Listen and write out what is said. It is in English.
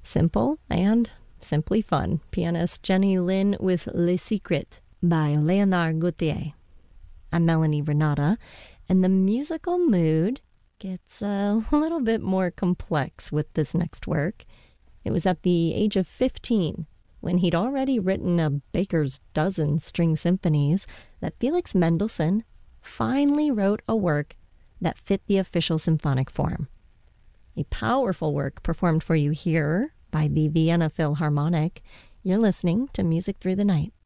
Simple and simply fun. Pianist Jenny Lin with Le Secret by Leonard Gautier. I'm Melanie Renata, and the musical mood gets a little bit more complex with this next work. It was at the age of 15, when he'd already written a baker's dozen string symphonies, that Felix Mendelssohn finally wrote a work that fit the official symphonic form. A powerful work performed for you here by the Vienna Philharmonic. You're listening to Music Through the Night.